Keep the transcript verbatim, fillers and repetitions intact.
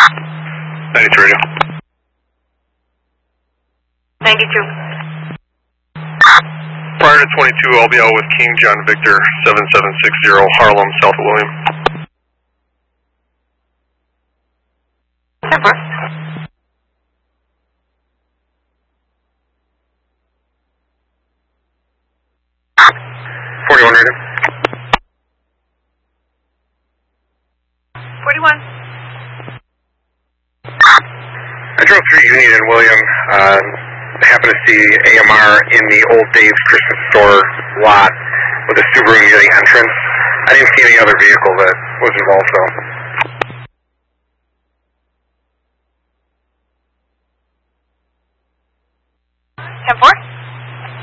ninety-two radio. ninety-two. Prior to twenty-two, I'll be out with King John Victor, seven seven six zero, Harlem, south of William. ten four. forty-one radio. forty-one. I drove through Union and William, uh, happened to see A M R in the Old Dave's Christmas store lot with a Subaru near the entrance. I didn't see any other vehicle that was involved though. ten four.